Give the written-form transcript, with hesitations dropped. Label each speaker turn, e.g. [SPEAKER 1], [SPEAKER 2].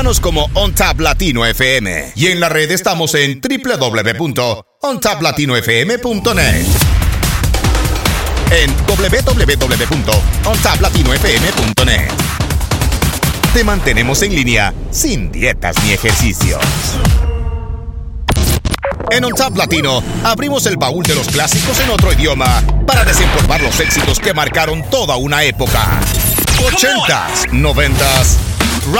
[SPEAKER 1] Búscanos como OnTap Latino FM. Y en la red estamos en www.ontaplatinoFM.net. En www.ontaplatinoFM.net. Te mantenemos en línea sin dietas ni ejercicios. En OnTap Latino abrimos el baúl de los clásicos en otro idioma para desempolvar los éxitos que marcaron toda una época. 80s, 90s